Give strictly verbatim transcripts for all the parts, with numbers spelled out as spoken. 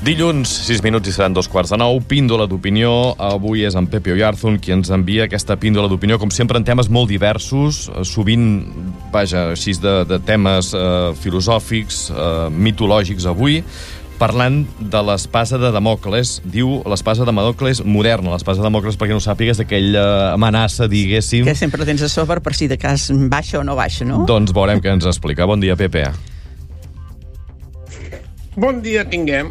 Dilluns, sis minuts i seran dos quarts de nou, píndola d'opinió. Avui és en Pepe Oyarzun qui ens envia aquesta píndola d'opinió, com sempre, en temes molt diversos, sovint, vaja, així de, de temes eh, filosòfics, eh, mitològics avui, parlant de l'espasa de Damocles. Diu l'espasa de Damocles moderna. L'espasa de Damocles, perquè no ho sàpigues, aquella amenaça, diguéssim... Que sempre la tens a sobre per si de cas baixa o no baixa, no? Doncs veurem què ens explica. Bon dia, Pepe. Bon dia tinguem.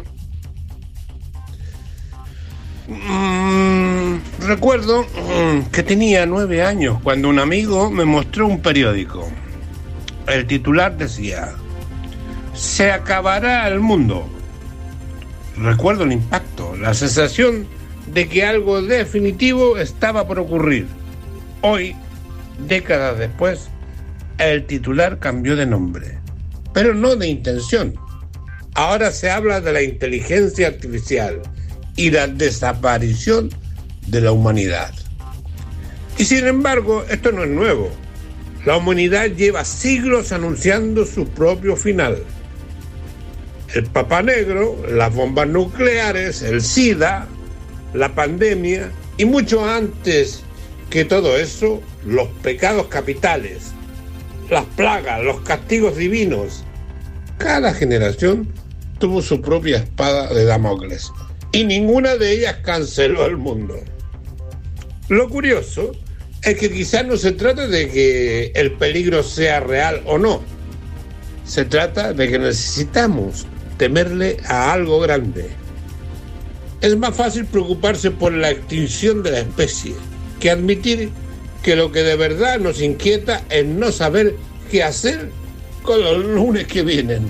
Mm, recuerdo mm, que tenía nueve años cuando un amigo me mostró un periódico. El titular decía: "Se acabará el mundo". Recuerdo el impacto, la sensación de que algo definitivo estaba por ocurrir. Hoy, décadas después, el titular cambió de nombre, pero no de intención. Ahora se habla de la inteligencia artificial y la desaparición de la humanidad. Y sin embargo, esto no es nuevo. La humanidad lleva siglos anunciando su propio final. El Papa Negro, las bombas nucleares, el SIDA, la pandemia y mucho antes que todo eso, los pecados capitales, las plagas, los castigos divinos. Cada generación tuvo su propia espada de Damocles y ninguna de ellas canceló el mundo. Lo curioso es que quizás no se trata de que el peligro sea real o no. Se trata de que necesitamos temerle a algo grande. Es más fácil preocuparse por la extinción de la especie que admitir que lo que de verdad nos inquieta es no saber qué hacer con los lunes que vienen.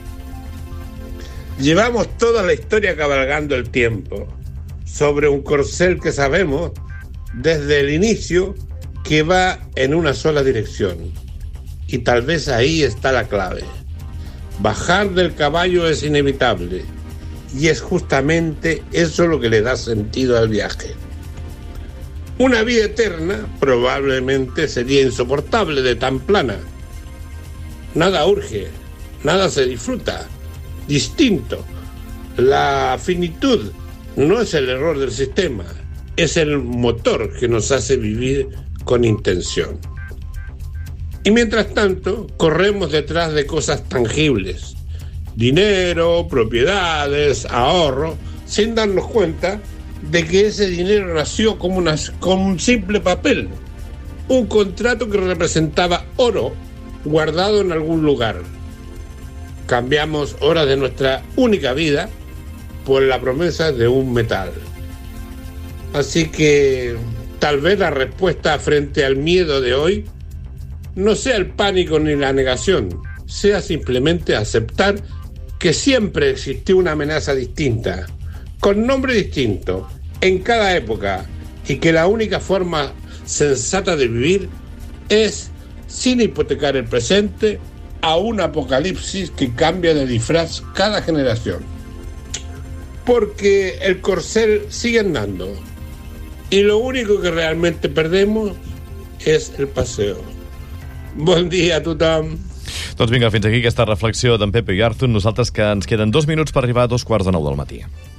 Llevamos toda la historia cabalgando el tiempo sobre un corcel que sabemos desde el inicio que va en una sola dirección. Y tal vez ahí está la clave. Bajar del caballo es inevitable y es justamente eso lo que le da sentido al viaje. Una vida eterna probablemente sería insoportable de tan plana. Nada urge, nada se disfruta. Distinto. La finitud no es el error del sistema, es el motor que nos hace vivir con intención. Y mientras tanto, corremos detrás de cosas tangibles, dinero, propiedades, ahorro, sin darnos cuenta de que ese dinero nació como, una, como un simple papel, un contrato que representaba oro guardado en algún lugar. Cambiamos horas de nuestra única vida por la promesa de un metal. Así que tal vez la respuesta frente al miedo de hoy no sea el pánico ni la negación, sea simplemente aceptar que siempre existió una amenaza distinta, con nombre distinto, en cada época, y que la única forma sensata de vivir es sin hipotecar el presente a un apocalipsis que cambia de disfraz cada generación. Porque el corcel sigue andando y lo único que realmente perdemos és el paseo. Bon dia a tothom. Doncs vinga, fins aquí aquesta reflexió d'en Pepe Oyarzun. Nosaltres que ens queden dos minuts per arribar a dos quarts de nou del matí.